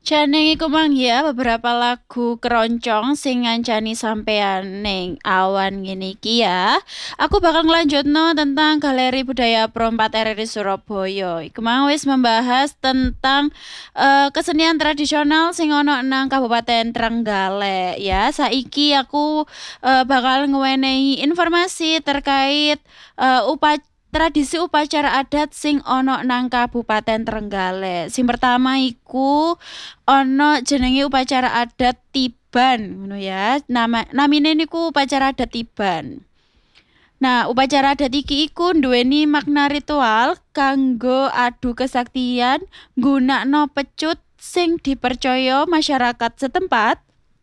Jane iku mang ya beberapa lagu keroncong sing ngancani sampean ning awan ngene iki ya. Aku bakal ngelanjutno tentang Galeri Budaya Pro 4 RRI Surabaya. Iku mang wis membahas tentang kesenian tradisional sing ono nang Kabupaten Trenggalek ya. Saiki aku bakal ngewenehi informasi terkait tradisi upacara adat sing ono nang Kabupaten Trenggalek. Sing pertama iku ono jenenge upacara adat Tiban ngono ya. Namine niku upacara adat Tiban. Nah, upacara adat iki iku nduweni makna ritual kanggo adu kesaktian nggunakno pecut sing dipercaya masyarakat setempat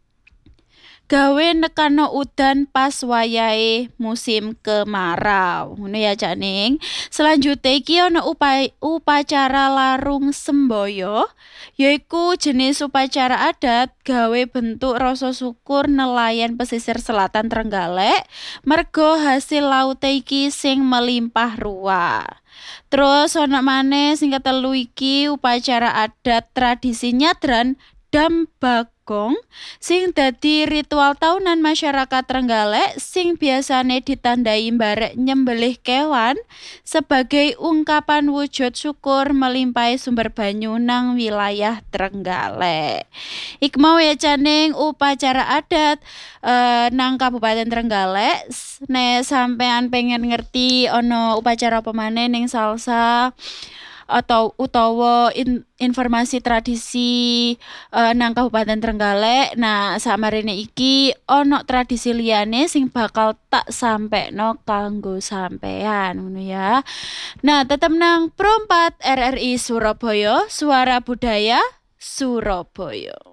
gawe nekano udan pas wayahe musim kemarau. Ngono ya Cak Ning. Selanjutnya iki ana upacara larung semboyo, yaiku jenis upacara adat gawe bentuk rasa syukur nelayan pesisir selatan Trenggalek merga hasil laut iki sing melimpah ruah. Terus ana maneh sing ketelu iki upacara adat tradisi nyadran Dam Bagong sing dadi ritual tahunan masyarakat Trenggalek sing biasane ditandai barek nyembelih kewan sebagai ungkapan wujud syukur melimpahi sumber banyu nang wilayah Trenggalek. Iku mau ya Caning upacara adat nang Kabupaten Trenggalek. Nek sampean pengen ngerti ono upacara apa maneh ning Salsa atau utawa informasi tradisi nang Kabupaten Trenggalek. Nah, samarene iki ono tradisi liyane sing bakal tak sampekno kanggo sampean ngono ya. Nah, tetep nang Pro 4 RRI Surabaya, Suara Budaya Surabaya.